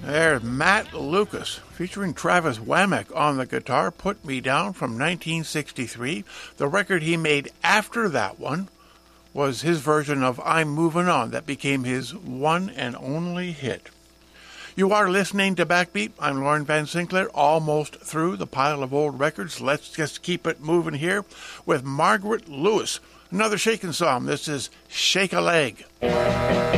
There's Matt Lucas featuring Travis Wammack on the guitar, Put Me Down from 1963. The record he made after that one was his version of I'm Moving On that became his one and only hit. You are listening to Backbeat. I'm Lauren Van Sinclair, almost through the pile of old records. Let's just keep it moving here with Margaret Lewis. Another shaking song. This is Shake a Leg.